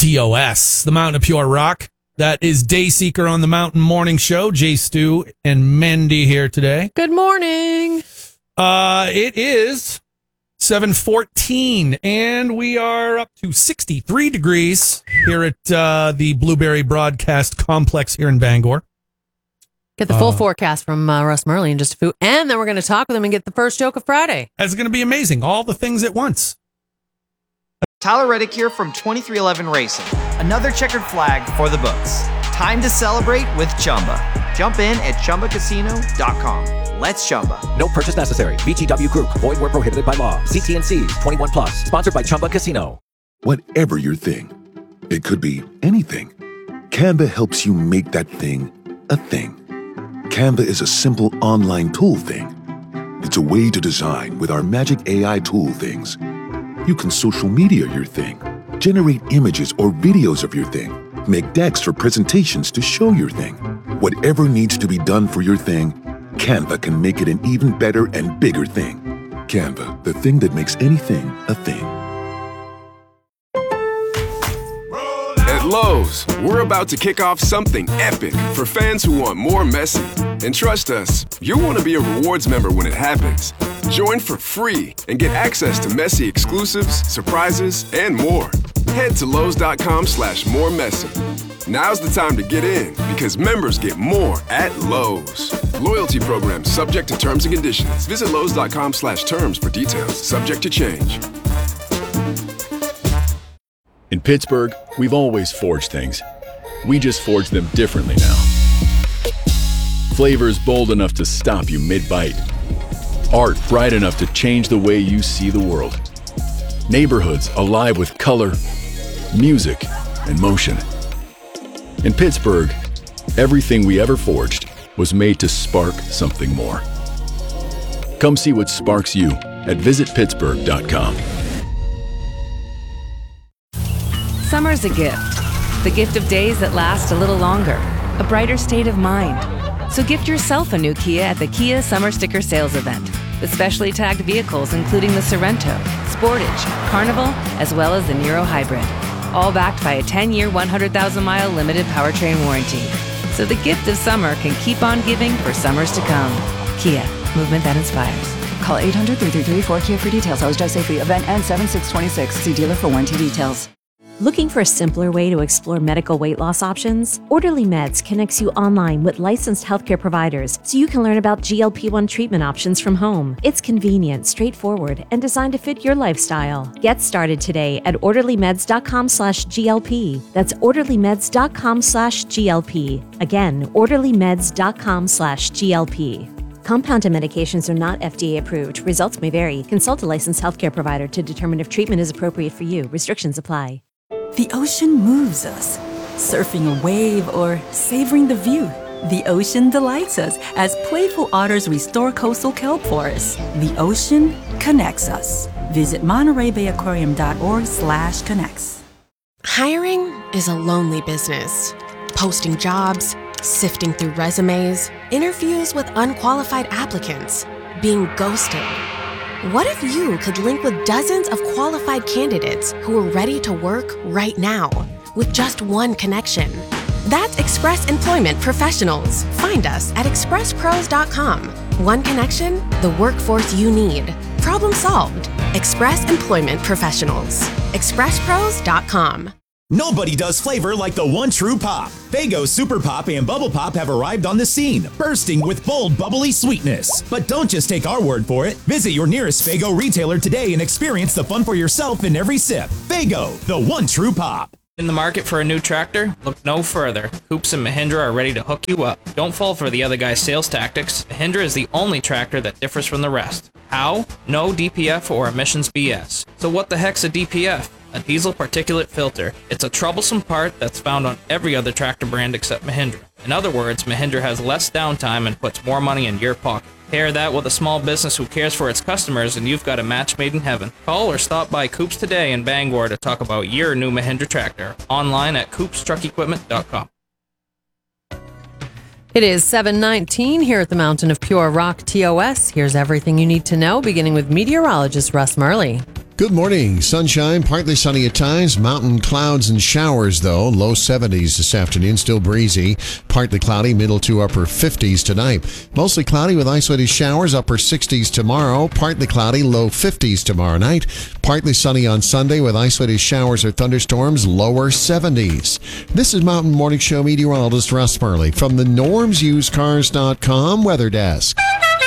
TOS, the Mountain of Pure Rock. That is Dayseeker on the Mountain Morning Show. Jay Stu and Mandy here today. Good morning. It is 7:14, and we are up to 63 degrees here at the Blueberry Broadcast Complex here in Bangor. Get the full forecast from Russ Murley in just a few, and then we're going to talk with him and get the first joke of Friday. That's going to be amazing. All the things at once. Tyler Reddick here from 2311 Racing. Another checkered flag for the books. Time to celebrate with Chumba. Jump in at ChumbaCasino.com. Let's Chumba. No purchase necessary. VGW Group. Void where prohibited by law. See T&Cs. 21 plus. Sponsored by Chumba Casino. Whatever your thing, it could be anything. Canva helps you make that thing a thing. Canva is a simple online tool thing. It's a way to design with our magic AI tool things. You can social media your thing, generate images or videos of your thing, make decks for presentations to show your thing. Whatever needs to be done for your thing, Canva can make it an even better and bigger thing. Canva, the thing that makes anything a thing. At Lowe's, we're about to kick off something epic for fans who want more Messi. And trust us, you'll want to be a rewards member when it happens. Join for free and get access to Messi exclusives, surprises, and more. Head to Lowe's.com/moremessy. Now's the time to get in because members get more at Lowe's. Loyalty program subject to terms and conditions. Visit Lowe's.com/terms for details. Subject to change. In Pittsburgh, we've always forged things. We just forge them differently now. Flavors bold enough to stop you mid-bite. Art bright enough to change the way you see the world. Neighborhoods alive with color, music, and motion. In Pittsburgh, everything we ever forged was made to spark something more. Come see what sparks you at visitpittsburgh.com. Summer's a gift. The gift of days that last a little longer. A brighter state of mind. So gift yourself a new Kia at the Kia Summer Sticker Sales Event with specially tagged vehicles including the Sorento, Sportage, Carnival, as well as the Niro Hybrid. All backed by a 10-year, 100,000-mile limited powertrain warranty. So the gift of summer can keep on giving for summers to come. Kia, movement that inspires. Call 800-333-4KIA for details. How's drive safely. Event ends 7/6/26. See dealer for warranty details. Looking for a simpler way to explore medical weight loss options? Orderly Meds connects you online with licensed healthcare providers so you can learn about GLP-1 treatment options from home. It's convenient, straightforward, and designed to fit your lifestyle. Get started today at orderlymeds.com/GLP. That's orderlymeds.com/GLP. Again, orderlymeds.com/GLP. Compounded medications are not FDA approved. Results may vary. Consult a licensed healthcare provider to determine if treatment is appropriate for you. Restrictions apply. The ocean moves us. Surfing a wave or savoring the view. The ocean delights us as playful otters restore coastal kelp forests. The ocean connects us. Visit MontereyBayAquarium.org/connects. Hiring is a lonely business. Posting jobs, sifting through resumes, interviews with unqualified applicants, being ghosted. What if you could link with dozens of qualified candidates who are ready to work right now with just one connection? That's Express Employment Professionals. Find us at expresspros.com. One connection, the workforce you need. Problem solved. Express Employment Professionals. expresspros.com. Nobody does flavor like the one true pop. Faygo Super Pop and Bubble Pop have arrived on the scene, bursting with bold, bubbly sweetness. But don't just take our word for it. Visit your nearest Faygo retailer today and experience the fun for yourself in every sip. Faygo, the one true pop. In the market for a new tractor? Look no further. Coops and Mahindra are ready to hook you up. Don't fall for the other guy's sales tactics. Mahindra is the only tractor that differs from the rest. How? No DPF or emissions BS. So what the heck's a DPF? A diesel particulate filter. It's a troublesome part that's found on every other tractor brand except Mahindra. In other words, Mahindra has less downtime and puts more money in your pocket. Pair that with a small business who cares for its customers and you've got a match made in heaven. Call or stop by Coops today in Bangor to talk about your new Mahindra tractor. Online at coopstruckequipment.com. It is 7:19 here at the Mountain of Pure Rock TOS. Here's everything you need to know, beginning with meteorologist Russ Murley. Good morning. Sunshine, partly sunny at times. Mountain clouds and showers, though. Low 70s this afternoon. Still breezy. Partly cloudy, middle to upper 50s tonight. Mostly cloudy with isolated showers. Upper 60s tomorrow. Partly cloudy, low 50s tomorrow night. Partly sunny on Sunday with isolated showers or thunderstorms. Lower 70s. This is Mountain Morning Show meteorologist Russ Murley from the NormsUsedCars.com weather desk.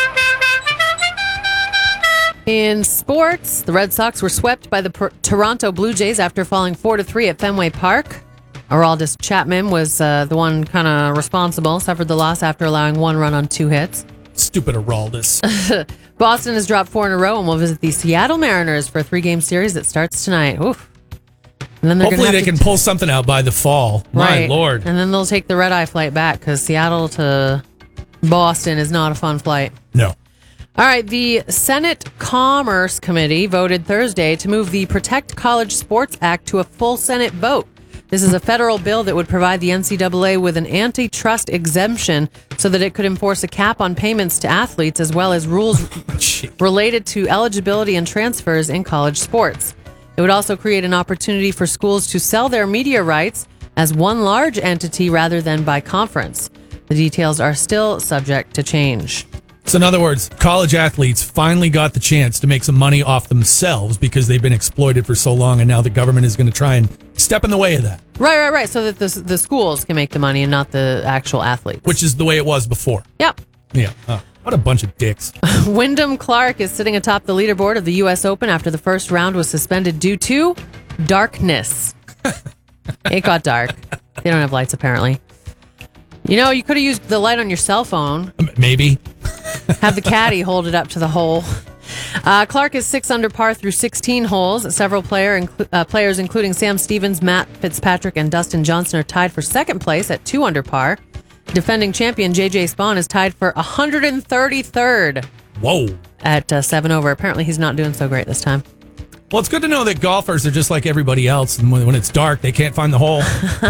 In sports, the Red Sox were swept by the Toronto Blue Jays after falling 4-3 at Fenway Park. Aroldis Chapman was the one kind of responsible, suffered the loss after allowing 1 run on 2 hits. Stupid Aroldis. Boston has dropped 4 in a row and will visit the Seattle Mariners for a 3-game series that starts tonight. Oof. And then hopefully they can pull something out by the fall. Right. My Lord. And then they'll take the red-eye flight back because Seattle to Boston is not a fun flight. No. All right, the Senate Commerce Committee voted Thursday to move the Protect College Sports Act to a full Senate vote. This is a federal bill that would provide the NCAA with an antitrust exemption so that it could enforce a cap on payments to athletes as well as rules related to eligibility and transfers in college sports. It would also create an opportunity for schools to sell their media rights as one large entity rather than by conference. The details are still subject to change. So in other words, college athletes finally got the chance to make some money off themselves because they've been exploited for so long, and now the government is going to try and step in the way of that. Right. So that the schools can make the money and not the actual athletes. Which is the way it was before. Yep. Yeah. Oh, what a bunch of dicks. Wyndham Clark is sitting atop the leaderboard of the U.S. Open after the first round was suspended due to darkness. It got dark. They don't have lights, apparently. You know, you could have used the light on your cell phone. Maybe. Have the caddy hold it up to the hole. Clark is 6 under par through 16 holes. Several players, including Sam Stevens, Matt Fitzpatrick, and Dustin Johnson, are tied for second place at 2 under par. Defending champion J.J. Spawn is tied for 133rd. Whoa. At 7 over. Apparently, he's not doing so great this time. Well, it's good to know that golfers are just like everybody else, and when it's dark, they can't find the hole.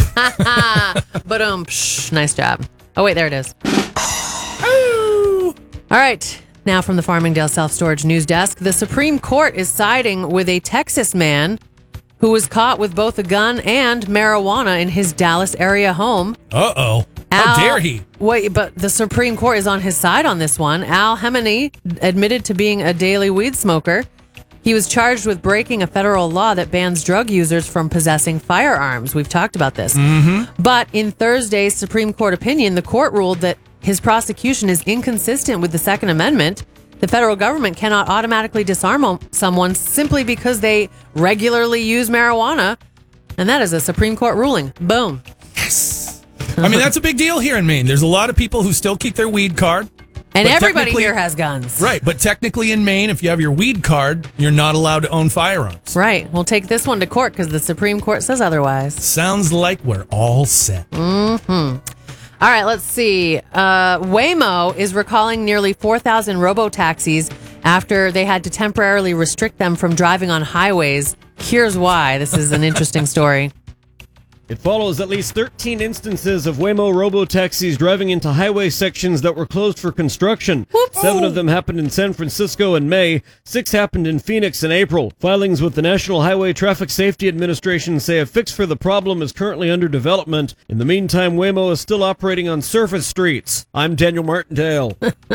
But nice job. Oh, wait, there it is. All right. Now from the Farmingdale Self-Storage News Desk, the Supreme Court is siding with a Texas man who was caught with both a gun and marijuana in his Dallas area home. Uh-oh. How dare he? Wait, but the Supreme Court is on his side on this one. Al Hemeny admitted to being a daily weed smoker. He was charged with breaking a federal law that bans drug users from possessing firearms. We've talked about this. Mm-hmm. But in Thursday's Supreme Court opinion, the court ruled that his prosecution is inconsistent with the Second Amendment. The federal government cannot automatically disarm someone simply because they regularly use marijuana. And that is a Supreme Court ruling. Boom. Yes. I mean, that's a big deal here in Maine. There's a lot of people who still keep their weed card. And everybody here has guns. Right. But technically in Maine, if you have your weed card, you're not allowed to own firearms. Right. We'll take this one to court because the Supreme Court says otherwise. Sounds like we're all set. Mm-hmm. All right, let's see. Waymo is recalling nearly 4,000 robo-taxis after they had to temporarily restrict them from driving on highways. Here's why. This is an interesting story. It follows at least 13 instances of Waymo robo-taxis driving into highway sections that were closed for construction. Whoops. 7 of them happened in San Francisco in May. 6 happened in Phoenix in April. Filings with the National Highway Traffic Safety Administration say a fix for the problem is currently under development. In the meantime, Waymo is still operating on surface streets. I'm Daniel Martindale.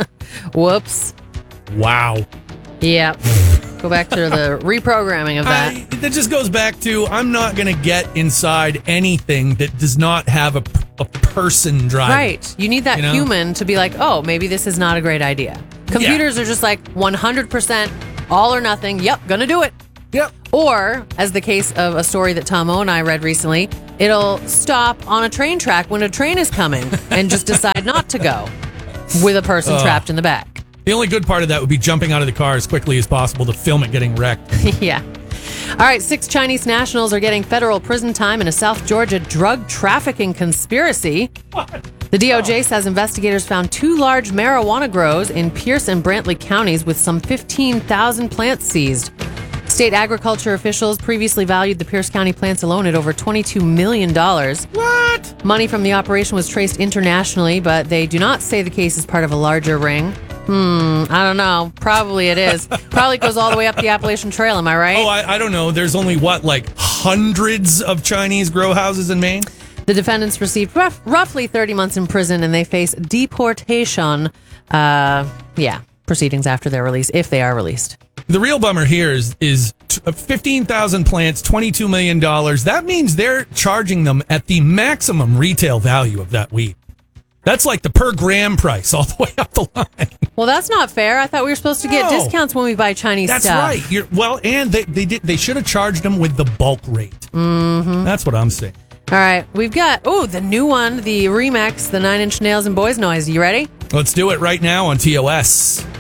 Whoops. Wow. Yep. Go back to the reprogramming of that. That just goes back to I'm not going to get inside anything that does not have a person driving. Right. You need that human to be like, oh, maybe this is not a great idea. Computers are just like 100% all or nothing. Yep, gonna do it. Yep. Or, as the case of a story that Tom O and I read recently, it'll stop on a train track when a train is coming and just decide not to go with a person trapped in the back. The only good part of that would be jumping out of the car as quickly as possible to film it getting wrecked. Yeah. All right, 6 Chinese nationals are getting federal prison time in a South Georgia drug trafficking conspiracy. What? The DOJ says investigators found 2 large marijuana grows in Pierce and Brantley counties with some 15,000 plants seized. State agriculture officials previously valued the Pierce County plants alone at over $22 million. What? Money from the operation was traced internationally, but they do not say the case is part of a larger ring. I don't know. Probably it is. Probably goes all the way up the Appalachian Trail. Am I right? Oh, I don't know. There's only, hundreds of Chinese grow houses in Maine? The defendants received roughly 30 months in prison, and they face deportation. Proceedings after their release, if they are released. The real bummer here is 15,000 plants, $22 million. That means they're charging them at the maximum retail value of that weed. That's like the per gram price all the way up the line. Well, that's not fair. I thought we were supposed to get discounts when we buy Chinese stuff. That's right. And they should have charged them with the bulk rate. Mm-hmm. That's what I'm saying. All right. We've got, the new one, the Remix, the 9 Inch Nails and Boys Noise. You ready? Let's do it right now on TOS.